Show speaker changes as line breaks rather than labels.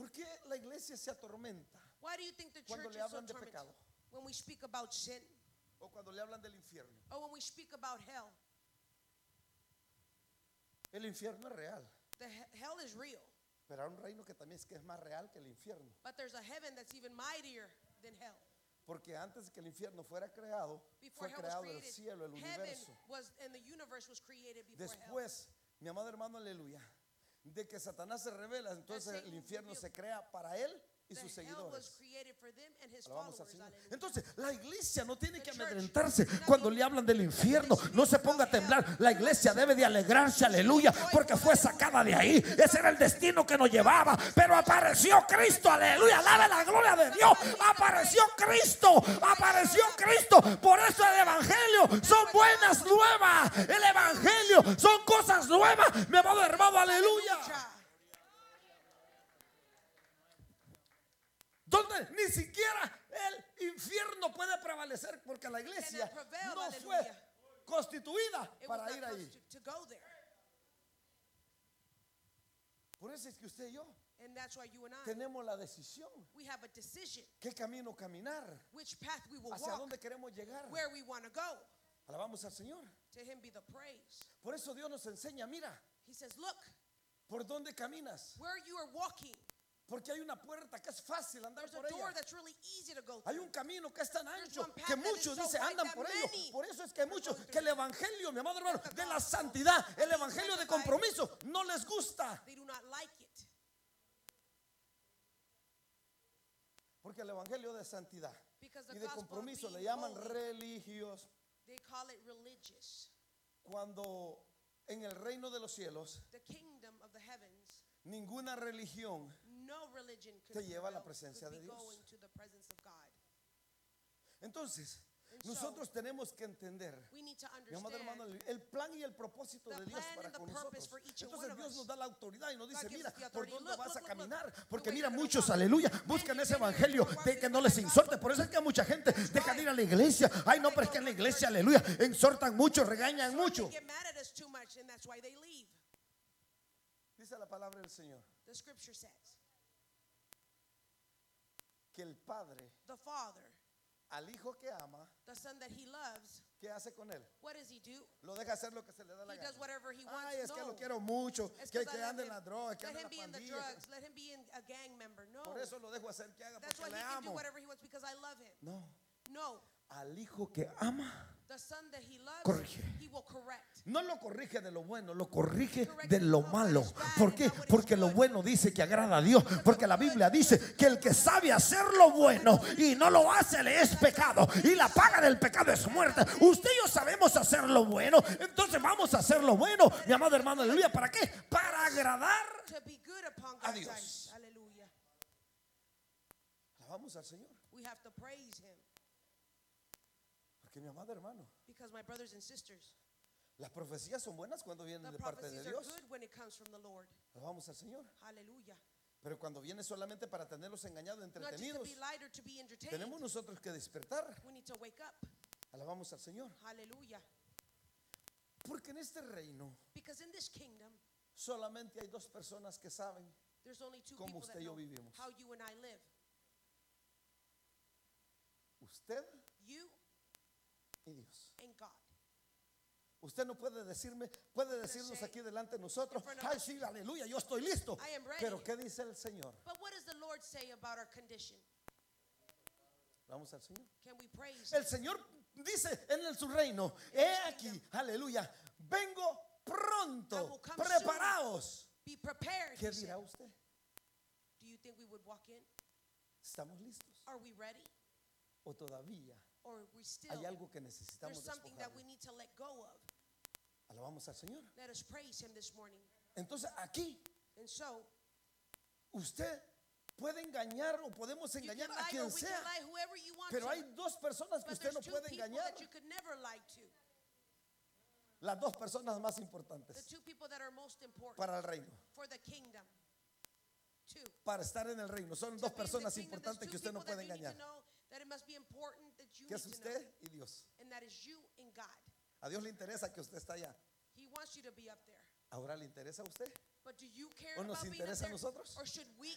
¿Por qué la iglesia se atormenta
Why do you think the
cuando
church
le
is so
hablan de
tormented?
pecado
When we speak about sin
o cuando le hablan del infierno?
or when we speak about hell.
El infierno es real,
Hell is real,
pero hay un reino que también es más real que el infierno.
but there's a heaven that's even mightier than hell.
Porque antes de que el infierno fuera creado,
Before
fue
hell was
creado el
created,
cielo, el
heaven
universo.
was and the universe was created before hell.
Después, mi amado hermano, aleluya, de que Satanás se revela, entonces el infierno se crea para él y sus
The hell was
seguidores.
created for them and his
Alabamos al
followers.
Señor.
Hallelujah.
Entonces, la iglesia no tiene que
The church
amedrentarse
does not
cuando
need
le hablan del infierno.
to
No se
speak
ponga a
about
temblar.
hell.
La iglesia debe de alegrarse, aleluya, porque fue sacada de ahí. Ese era el destino que nos llevaba. Pero apareció Cristo, aleluya. Alabe la gloria de Dios. Apareció Cristo. Apareció Cristo. Por eso el evangelio son buenas nuevas. El evangelio son cosas nuevas. Mi amado hermano, aleluya. Donde ni siquiera el infierno puede prevalecer porque la iglesia no fue constituida
It was
para
not
ir ahí.
to go there.
Por eso es que usted y yo
And that's why you and I,
tenemos la decisión
we have a decision
qué camino caminar,
which path we will
hacia
walk,
dónde queremos llegar.
where we want to go.
Alabamos al Señor.
To him be the praise.
Por eso Dios nos enseña, mira,
He says, look,
por dónde caminas.
where you are walking,
Porque hay una puerta que es fácil andar
there's
por
a door
ella.
that's really easy to go
Hay
through.
un camino que es tan ancho
one path
que
that is
muchos
so
dice
wide
andan
that
por ello.
many
Por eso es que muchos
going
que el evangelio, mi amado hermano, de la santidad, el evangelio de compromiso, no les gusta.
They do not like it.
Porque el evangelio de santidad
Because the
y de
gospel of
compromiso le
being
llaman
holy,
religios.
they call it religious.
Cuando en el reino de los cielos
The kingdom of the heavens,
ninguna religión
no religion could
te lleva a la
prevail,
presencia
could
de
be
Dios.
going to the presence of God.
Entonces
And so,
nosotros tenemos que entender,
we need to
mi amado hermano,
understand
el plan y el propósito
the
de Dios
plan
para
and the
con
purpose
nosotros.
for each and
Entonces
one of
Dios
us.
nos da la autoridad y nos dice,
God gives
mira,
us the
por
authority.
dónde
Look,
vas a
look, look, look.
caminar.
The
Porque
way
mira,
you're gonna
muchos,
walk.
aleluya,
And
buscan
you
ese
can
evangelio
walk
de
this
que no
way
les
by God.
insorte. Por eso es que mucha gente deja de ir a la iglesia. Ay, no, pero es que en la iglesia, aleluya, exhortan mucho, regañan
So
mucho.
they get mad at us too much, and that's why they leave.
Dice la palabra del Señor
The scripture says,
que el Padre
the Father,
al Hijo que ama,
the Son that He loves,
¿qué hace con él?
what does He do?
Lo deja hacer lo que se le da la
He does
gana.
whatever He wants.
Ay, es que
No.
lo quiero mucho,
It's
que
'cause I love
ande en
him.
las drogas, que
Let
ande en
him be in
la
the
pandilla.
drugs. Let him be a gang member. No.
Por eso lo dejo hacer que haga
That's
porque
why
le
he can do
amo.
whatever he wants because I love him.
No,
No.
al Hijo que ama,
The Son that He loves,
corrige.
He will correct.
No lo corrige de lo bueno, lo corrige de lo malo. ¿Por qué?
and not what is
Porque lo
good.
bueno dice que agrada a Dios. Porque la Biblia dice que el que sabe hacer lo bueno y no lo hace le es pecado. Y la paga del pecado es muerte. Usted y yo sabemos hacer lo bueno. Entonces vamos a hacer lo bueno. Mi amado hermano, aleluya. ¿Para qué? Para agradar.
To be good upon
A
God's
Dios.
eyes. Hallelujah.
Alabamos al Señor.
We have to praise Him
Porque mi amado hermano,
because my brothers and sisters,
las profecías son buenas cuando vienen
the
de parte de
prophecies are
Dios.
good when it comes from the Lord.
Alabamos al Señor.
Hallelujah.
Pero cuando viene solamente para tenerlos engañados,
Not just to
entretenidos,
be light or to be entertained.
tenemos nosotros que despertar.
We need to wake up.
Alabamos al Señor.
Hallelujah.
Porque en este reino
Because in this kingdom,
solamente hay dos personas que saben
there's only two
cómo
people that
usted y yo
know
vivimos.
how you and I live.
Usted
You
y Dios.
and God.
Usted no puede decirme, puede decirnos aquí delante de nosotros, ay sí, aleluya, yo estoy listo.
I am ready.
Pero ¿qué dice el Señor?
But what does the Lord say about our condition?
Vamos al Señor.
Can we praise
El
Him?
Señor dice en su reino, he aquí, aleluya, vengo
I
pronto,
will come
preparaos.
Be prepared.
¿Qué
He said.
dirá usted?
Do you think we would walk in?
¿Estamos listos?
Are we ready?
¿O todavía
Or we still,
hay algo que
there's
necesitamos
something that we
despojarnos?
need to let go of?
Alabamos al Señor.
Let us praise Him this morning.
Entonces aquí
And so,
usted puede engañar o podemos
you can
engañar a
lie or
quien
we
sea.
can lie whoever you want
Pero
to.
hay dos personas que
But
usted
there's
no
two
puede
people
engañar.
that you could never lie to.
Las dos personas más
The
importantes
two people that are most important
para el reino,
for the kingdom. Two.
para estar en el reino. Son
To
dos
be in the
personas
kingdom, there's
importantes
two
que usted no
people that
puede
you need to
engañar.
know that it must be important that you
Que es
need to know.
usted y Dios.
And that is you and God.
A Dios le interesa que usted está allá.
He wants you to be up there.
Ahora le interesa a usted.
But do you care
¿O nos
about being up
interesa a
there?
nosotros?
Or should we